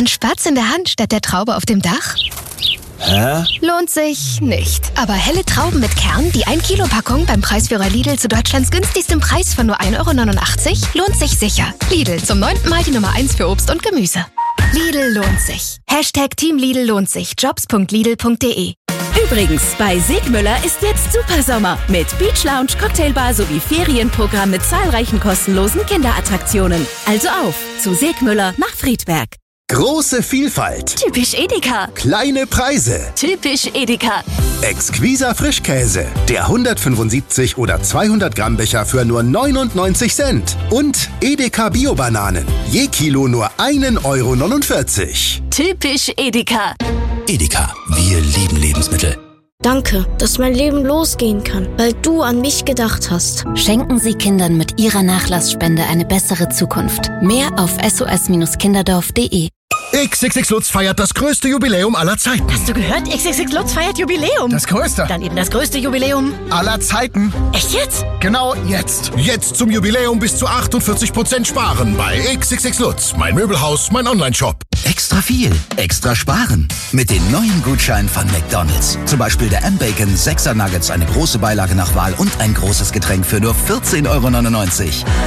Spatz in der Hand statt der Traube auf dem Dach? Hä? Lohnt sich nicht. Aber helle Trauben mit Kern, die 1-Kilo-Packung beim Preisführer Lidl zu Deutschlands günstigstem Preis von nur 1,89 € lohnt sich sicher. Lidl, zum 9. Mal die Nummer 1 für Obst und Gemüse. Lidl lohnt sich. #Team Lidl lohnt sich. Jobs.lidl.de. Übrigens, bei Segmüller ist jetzt Supersommer mit Beach Lounge, Cocktailbar sowie Ferienprogramm mit zahlreichen kostenlosen Kinderattraktionen. Also auf zu Segmüller nach Friedberg. Große Vielfalt. Typisch Edeka. Kleine Preise. Typisch Edeka. Exquiser Frischkäse. Der 175 oder 200 Gramm Becher für nur 99 Cent. Und Edeka Bio-Bananen. Je Kilo nur 1,49 €. Typisch Edeka. Edeka, wir lieben Lebensmittel. Danke, dass mein Leben losgehen kann, weil du an mich gedacht hast. Schenken Sie Kindern mit Ihrer Nachlassspende eine bessere Zukunft. Mehr auf sos-kinderdorf.de. XXX Lutz feiert das größte Jubiläum aller Zeiten. Hast du gehört? XXX Lutz feiert Jubiläum. Das größte. Dann eben das größte Jubiläum aller Zeiten. Echt jetzt? Genau jetzt. Jetzt zum Jubiläum bis zu 48% sparen bei XXX Lutz. Mein Möbelhaus, mein Onlineshop. Extra viel, extra sparen. Mit den neuen Gutscheinen von McDonald's. Zum Beispiel der M-Bacon 6er Nuggets, eine große Beilage nach Wahl und ein großes Getränk für nur 14,99 €.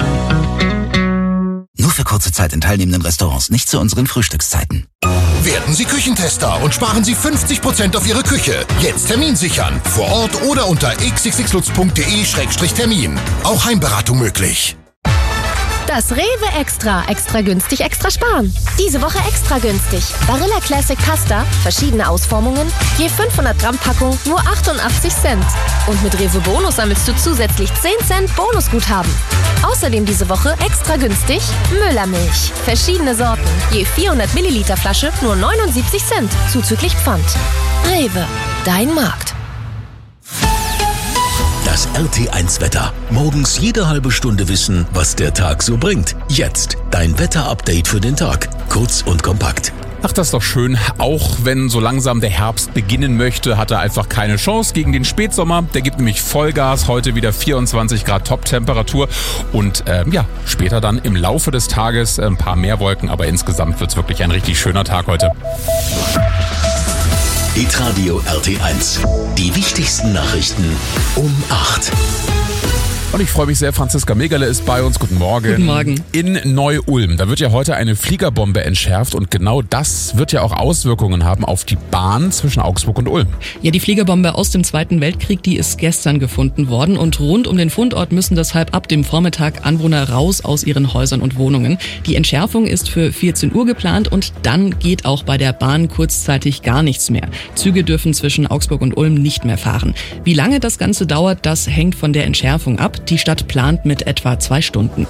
Nur für kurze Zeit in teilnehmenden Restaurants, nicht zu unseren Frühstückszeiten. Werden Sie Küchentester und sparen Sie 50% auf Ihre Küche. Jetzt Termin sichern. Vor Ort oder unter xxxlutz.de/termin. Auch Heimberatung möglich. Das Rewe Extra. Extra günstig, extra sparen. Diese Woche extra günstig. Barilla Classic Pasta, verschiedene Ausformungen, je 500 Gramm Packung, nur 88 Cent. Und mit Rewe Bonus sammelst du zusätzlich 10 Cent Bonusguthaben. Außerdem diese Woche extra günstig Müllermilch. Verschiedene Sorten, je 400 Milliliter Flasche, nur 79 Cent, zuzüglich Pfand. Rewe, dein Markt. Das RT1-Wetter. Morgens jede halbe Stunde wissen, was der Tag so bringt. Jetzt dein Wetter-Update für den Tag. Kurz und kompakt. Ach, das ist doch schön. Auch wenn so langsam der Herbst beginnen möchte, hat er einfach keine Chance gegen den Spätsommer. Der gibt nämlich Vollgas. Heute wieder 24 Grad Top-Temperatur. Und später dann im Laufe des Tages ein paar mehr Wolken. Aber insgesamt wird es wirklich ein richtig schöner Tag heute. Hitradio RT1. Die wichtigsten Nachrichten um 8. Und ich freue mich sehr, Franziska Megerle ist bei uns. Guten Morgen. Guten Morgen. In Neu-Ulm, da wird ja heute eine Fliegerbombe entschärft und genau das wird ja auch Auswirkungen haben auf die Bahn zwischen Augsburg und Ulm. Ja, die Fliegerbombe aus dem Zweiten Weltkrieg, die ist gestern gefunden worden und rund um den Fundort müssen deshalb ab dem Vormittag Anwohner raus aus ihren Häusern und Wohnungen. Die Entschärfung ist für 14 Uhr geplant und dann geht auch bei der Bahn kurzzeitig gar nichts mehr. Züge dürfen zwischen Augsburg und Ulm nicht mehr fahren. Wie lange das Ganze dauert, das hängt von der Entschärfung ab. Die Stadt plant mit etwa 2 Stunden.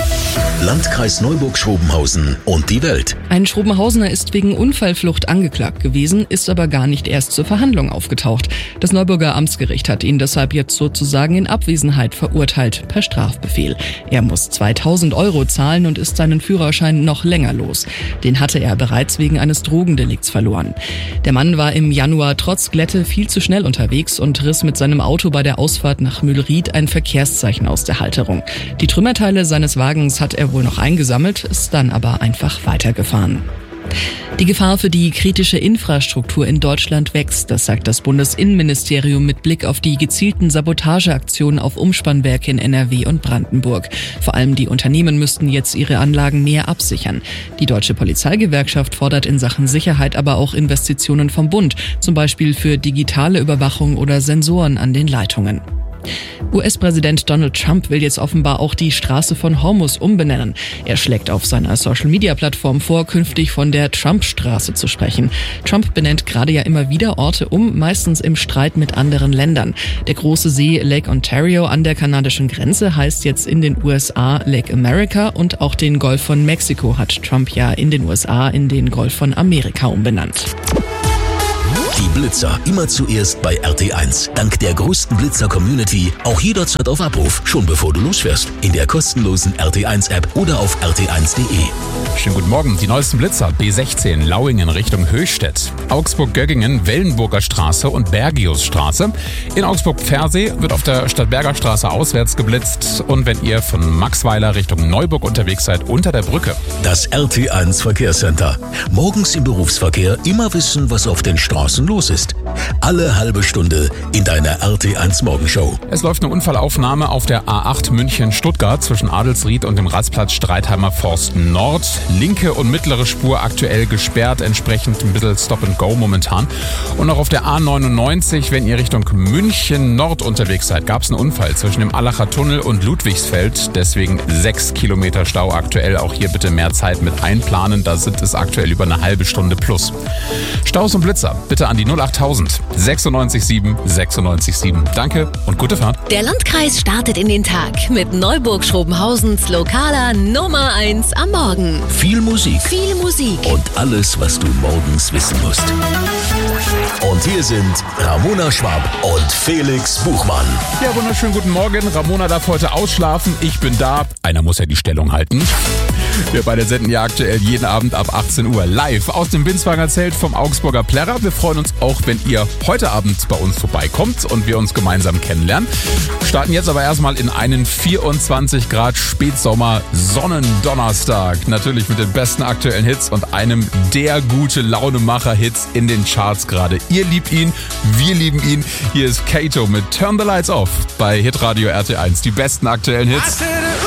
Landkreis Neuburg-Schrobenhausen und die Welt. Ein Schrobenhausener ist wegen Unfallflucht angeklagt gewesen, ist aber gar nicht erst zur Verhandlung aufgetaucht. Das Neuburger Amtsgericht hat ihn deshalb jetzt sozusagen in Abwesenheit verurteilt, per Strafbefehl. Er muss 2.000 € zahlen und ist seinen Führerschein noch länger los. Den hatte er bereits wegen eines Drogendelikts verloren. Der Mann war im Januar trotz Glätte viel zu schnell unterwegs und riss mit seinem Auto bei der Ausfahrt nach Mühlried ein Verkehrszeichen aus der Halterung. Die Trümmerteile seines Wagens hat er wohl noch eingesammelt, ist dann aber einfach weitergefahren. Die Gefahr für die kritische Infrastruktur in Deutschland wächst, das sagt das Bundesinnenministerium mit Blick auf die gezielten Sabotageaktionen auf Umspannwerke in NRW und Brandenburg. Vor allem die Unternehmen müssten jetzt ihre Anlagen mehr absichern. Die Deutsche Polizeigewerkschaft fordert in Sachen Sicherheit aber auch Investitionen vom Bund, zum Beispiel für digitale Überwachung oder Sensoren an den Leitungen. US-Präsident Donald Trump will jetzt offenbar auch die Straße von Hormuz umbenennen. Er schlägt auf seiner Social-Media-Plattform vor, künftig von der Trump-Straße zu sprechen. Trump benennt gerade ja immer wieder Orte um, meistens im Streit mit anderen Ländern. Der große See Lake Ontario an der kanadischen Grenze heißt jetzt in den USA Lake America und auch den Golf von Mexiko hat Trump ja in den USA in den Golf von Amerika umbenannt. Die Blitzer immer zuerst bei RT1. Dank der größten Blitzer-Community auch jederzeit auf Abruf, schon bevor du losfährst. In der kostenlosen RT1-App oder auf rt1.de. Schönen guten Morgen. Die neuesten Blitzer. B16 Lauingen Richtung Höchstädt. Augsburg-Göggingen, Wellenburger Straße und Bergiusstraße. In Augsburg-Pfersee wird auf der Stadtberger Straße auswärts geblitzt. Und wenn ihr von Maxweiler Richtung Neuburg unterwegs seid, unter der Brücke. Das RT1 Verkehrscenter. Morgens im Berufsverkehr immer wissen, was auf den Straßen los ist. Alle halbe Stunde in deiner RT1 Morgenshow. Es läuft eine Unfallaufnahme auf der A8 München-Stuttgart zwischen Adelsried und dem Rastplatz Streitheimer Forst Nord. Linke und mittlere Spur aktuell gesperrt, entsprechend ein bisschen Stop and Go momentan. Und auch auf der A99, wenn ihr Richtung München Nord unterwegs seid, gab es einen Unfall zwischen dem Allacher Tunnel und Ludwigsfeld. Deswegen 6 Kilometer Stau aktuell. Auch hier bitte mehr Zeit mit einplanen. Da sind es aktuell über eine halbe Stunde plus. Staus und Blitzer bitte an die 08000 967 967. Danke und gute Fahrt. Der Landkreis startet in den Tag mit Neuburg-Schrobenhausens lokaler Nummer 1 am Morgen. Viel Musik. Viel Musik. Und alles, was du morgens wissen musst. Und hier sind Ramona Schwab und Felix Buchmann. Ja, wunderschönen guten Morgen. Ramona darf heute ausschlafen. Ich bin da. Einer muss ja die Stellung halten. Wir beide senden ja aktuell jeden Abend ab 18 Uhr live aus dem Binswanger Zelt vom Augsburger Plärrer. Wir freuen uns auch, wenn ihr heute Abend bei uns vorbeikommt und wir uns gemeinsam kennenlernen. Starten jetzt aber erstmal in einen 24 Grad Spätsommer Sonnendonnerstag. Natürlich mit den besten aktuellen Hits und einem der gute Launemacher-Hits in den Charts gerade. Ihr liebt ihn, wir lieben ihn. Hier ist Kato mit Turn the Lights Off bei Hitradio RT1. Die besten aktuellen Hits.